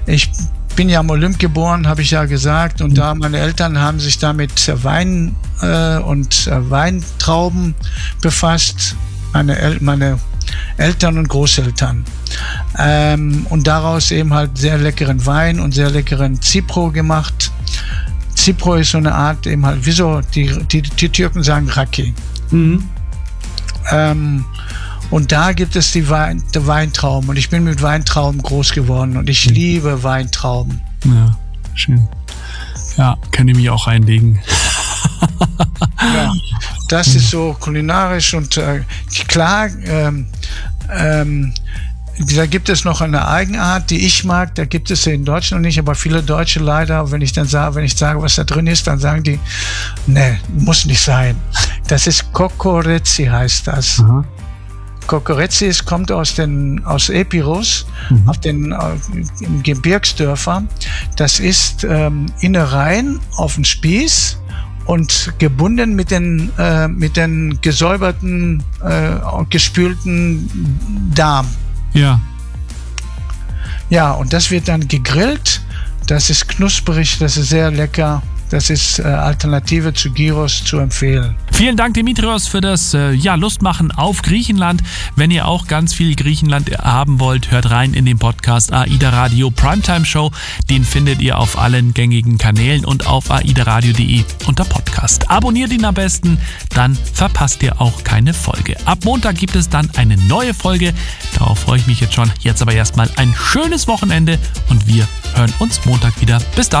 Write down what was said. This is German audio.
Ich bin ja am Olymp geboren, habe ich ja gesagt, und da meine Eltern haben sich da mit Wein und Weintrauben befasst, meine Eltern und Großeltern. Und daraus eben halt sehr leckeren Wein und sehr leckeren Cipro gemacht. Cipro ist so eine Art eben halt, wieso die Türken sagen Raki. Mhm. Und da gibt es die Weintrauben, und ich bin mit Weintrauben groß geworden und ich liebe Weintrauben. Ja, schön. Ja, kann ich mich auch einlegen. Ja, das ist so kulinarisch und klar, da gibt es noch eine Eigenart, die ich mag, da gibt es in Deutschland nicht, aber viele Deutsche leider, wenn ich sage, was da drin ist, dann sagen die, ne, muss nicht sein. Das ist Kokorezi, heißt das. Mhm. Kokorezi kommt aus Epirus, auf den Gebirgsdörfern. Das ist Innereien auf dem Spieß und gebunden mit den gesäuberten, gespülten Darm. Ja. Ja, und das wird dann gegrillt. Das ist knusprig, das ist sehr lecker. Das ist Alternative zu Gyros zu empfehlen. Vielen Dank, Dimitrios, für das Lustmachen auf Griechenland. Wenn ihr auch ganz viel Griechenland haben wollt, hört rein in den Podcast AIDA Radio Primetime Show. Den findet ihr auf allen gängigen Kanälen und auf aidaradio.de unter Podcast. Abonniert ihn am besten, dann verpasst ihr auch keine Folge. Ab Montag gibt es dann eine neue Folge. Darauf freue ich mich jetzt schon. Jetzt aber erstmal ein schönes Wochenende und wir hören uns Montag wieder. Bis dann.